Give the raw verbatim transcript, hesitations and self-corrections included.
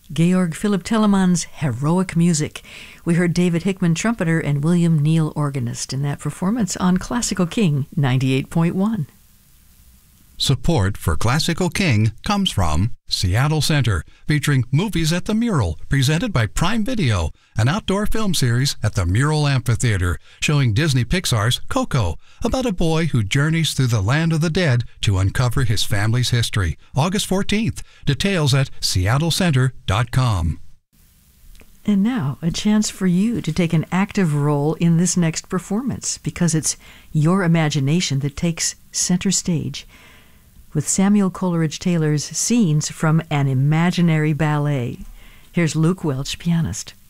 Georg Philipp Telemann's heroic music. We heard David Hickman, trumpeter, and William Neal, organist, in that performance on Classical King ninety-eight point one. Support for Classical King comes from Seattle Center, featuring Movies at the Mural, presented by Prime Video, an outdoor film series at the Mural Amphitheater, showing Disney Pixar's Coco, about a boy who journeys through the land of the dead to uncover his family's history. August fourteenth. Details at seattle center dot com. And now, a chance for you to take an active role in this next performance, because it's your imagination that takes center stage, with Samuel Coleridge Taylor's Scenes from an Imaginary Ballet. Here's Luke Welch, pianist.